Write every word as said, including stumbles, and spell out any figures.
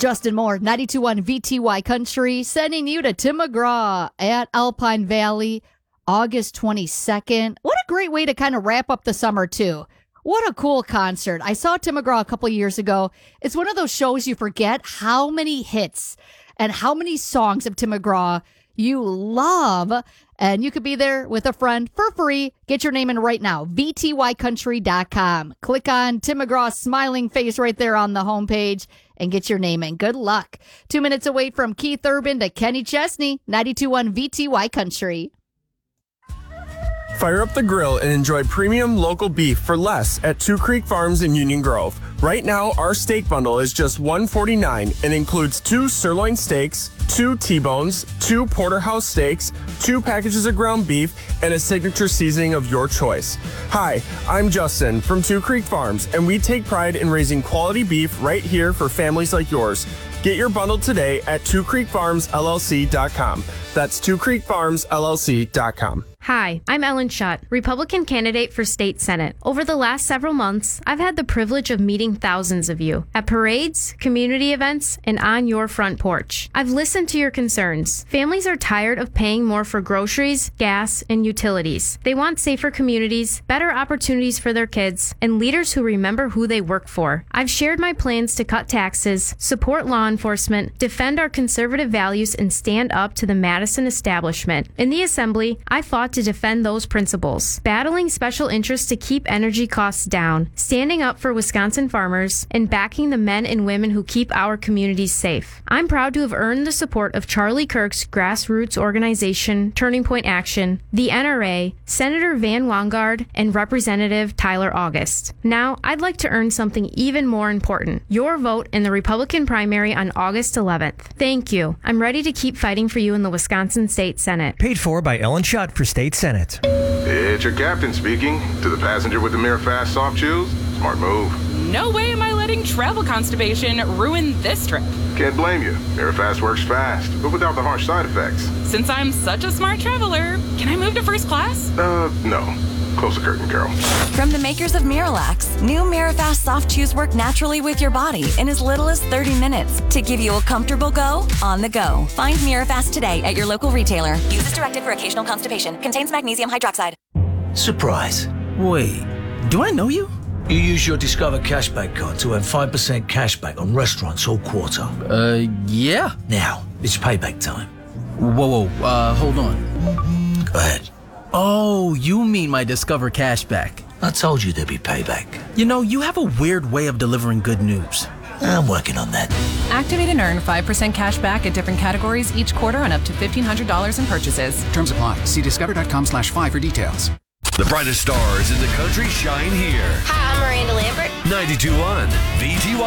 Justin Moore, ninety-two point one V T Y Country, sending you to Tim McGraw at Alpine Valley, August twenty-second. What a great way to kind of wrap up the summer, too. What a cool concert. I saw Tim McGraw a couple years ago. It's one of those shows you forget how many hits and how many songs of Tim McGraw you love. And you could be there with a friend for free. Get your name in right now, V T Y country dot com. Click on Tim McGraw's smiling face right there on the homepage and get your name in. Good luck. Two minutes away from Keith Urban to Kenny Chesney, ninety-two point one V T Y Country. Fire up the grill and enjoy premium local beef for less at Two Creek Farms in Union Grove. Right now, our steak bundle is just one hundred forty-nine dollars and includes two sirloin steaks, two T-bones, two porterhouse steaks, two packages of ground beef, and a signature seasoning of your choice. Hi, I'm Justin from Two Creek Farms, and we take pride in raising quality beef right here for families like yours. Get your bundle today at two creek farms L L C dot com. That's two creek farms L L C dot com. Hi, I'm Ellen Schutt, Republican candidate for state senate. Over the last several months, I've had the privilege of meeting thousands of you at parades, community events, and on your front porch. I've listened to your concerns. Families are tired of paying more for groceries, gas, and utilities. They want safer communities, better opportunities for their kids, and leaders who remember who they work for. I've shared my plans to cut taxes, support law enforcement, defend our conservative values, and stand up to the Madison establishment. In the Assembly, I fought to defend those principles, battling special interests to keep energy costs down, standing up for Wisconsin farmers, and backing the men and women who keep our communities safe. I'm proud to have earned the support of Charlie Kirk's grassroots organization, Turning Point Action, the N R A, Senator Van Wangard, and Representative Tyler August. Now, I'd like to earn something even more important, your vote in the Republican primary on August eleventh. Thank you. I'm ready to keep fighting for you in the Wisconsin State Senate. Paid for by Ellen Schutt for State Senate. It's your captain speaking. To the passenger with the Mirafast soft chews, smart move. No way am I letting travel constipation ruin this trip. Can't blame you. Mirafast works fast, but without the harsh side effects. Since I'm such a smart traveler, can I move to first class? Uh, no. Close the curtain, Carol. From the makers of Miralax, new Mirafast soft chews work naturally with your body in as little as thirty minutes to give you a comfortable go on the go. Find Mirafast today at your local retailer. Use as directed for occasional constipation. Contains magnesium hydroxide. Surprise. Wait, do I know you? You use your Discover Cashback card to earn five percent cashback on restaurants all quarter. Uh, yeah. Now, it's payback time. Whoa, whoa, uh, hold on. Go ahead. Oh, you mean my Discover Cashback. I told you there'd be payback. You know, you have a weird way of delivering good news. I'm working on that. Activate and earn five percent cash back at different categories each quarter on up to fifteen hundred dollars in purchases. Terms apply. See discover.com slash five for details. The brightest stars in the country shine here. Hi, I'm Miranda Lambert. ninety-two point one V T Y.